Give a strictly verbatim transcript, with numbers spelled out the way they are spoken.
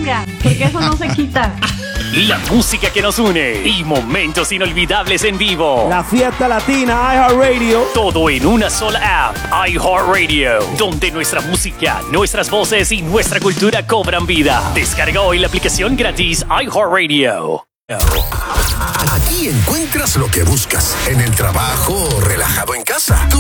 cambia, porque eso no se quita. La música que nos une y momentos inolvidables en vivo. La fiesta latina iHeartRadio. Todo en una sola app, iHeartRadio, donde nuestra música, nuestras voces y nuestra cultura cobran vida. Descarga hoy la aplicación gratis iHeartRadio. Aquí encuentras lo que buscas en el trabajo o relajado en casa. Tú